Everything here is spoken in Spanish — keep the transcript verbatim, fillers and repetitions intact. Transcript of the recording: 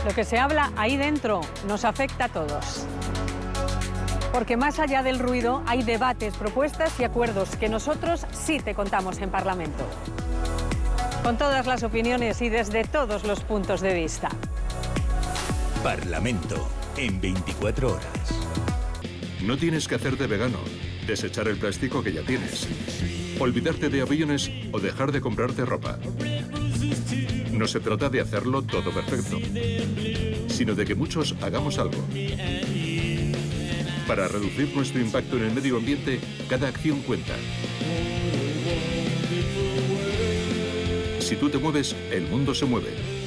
Lo que se habla ahí dentro nos afecta a todos. Porque más allá del ruido hay debates, propuestas y acuerdos que nosotros sí te contamos en Parlamento. Con todas las opiniones y desde todos los puntos de vista. Parlamento en veinticuatro horas. No tienes que hacerte vegano, desechar el plástico que ya tienes, olvidarte de aviones o dejar de comprarte ropa. No se trata de hacerlo todo perfecto, sino de que muchos hagamos algo. Para reducir nuestro impacto en el medio ambiente, cada acción cuenta. Si tú te mueves, el mundo se mueve.